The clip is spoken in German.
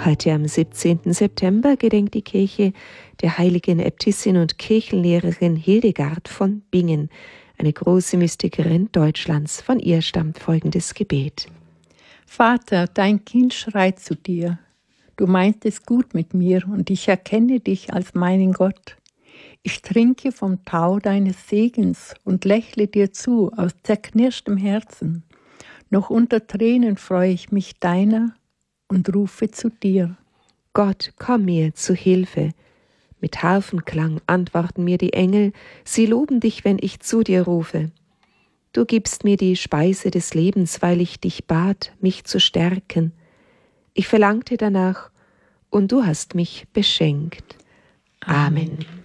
Heute am 17. September gedenkt die Kirche der heiligen Äbtissin und Kirchenlehrerin Hildegard von Bingen, eine große Mystikerin Deutschlands. Von ihr stammt folgendes Gebet. Vater, dein Kind schreit zu dir. Du meinst es gut mit mir und ich erkenne dich als meinen Gott. Ich trinke vom Tau deines Segens und lächle dir zu aus zerknirschtem Herzen. Noch unter Tränen freue ich mich deiner und rufe zu dir. Gott, komm mir zu Hilfe. Mit Harfenklang antworten mir die Engel, sie loben dich, wenn ich zu dir rufe. Du gibst mir die Speise des Lebens, weil ich dich bat, mich zu stärken. Ich verlangte danach, und du hast mich beschenkt. Amen.